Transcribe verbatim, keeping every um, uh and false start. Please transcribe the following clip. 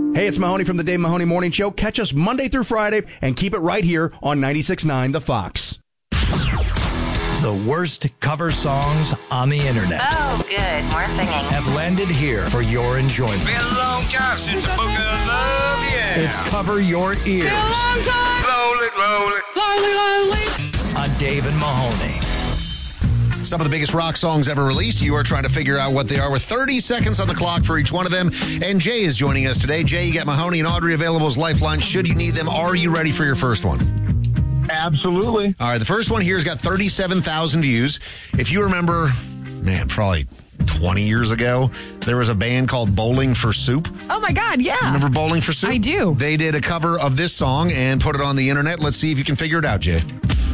Hey, it's Mahoney from the Dave Mahoney Morning Show. Catch us Monday through Friday and keep it right here on ninety-six point nine The Fox. The worst cover songs on the internet. Oh, good. More singing. Have landed here for your enjoyment. Been a long time since I spoke of love, yeah. It's Cover Your Ears. Been a long time. Slowly, slowly. Slowly, slowly. On Dave and Mahoney. Some of the biggest rock songs ever released. You are trying to figure out what they are with thirty seconds on the clock for each one of them. And Jay is joining us today. Jay, you got Mahoney and Audrey available as lifelines should you need them. Are you ready for your first one? Absolutely. All right, the first one here has got thirty-seven thousand views. If you remember, man, probably twenty years ago, there was a band called Bowling for Soup. Oh, my God, yeah. Remember Bowling for Soup? I do. They did a cover of this song and put it on the internet. Let's see if you can figure it out, Jay.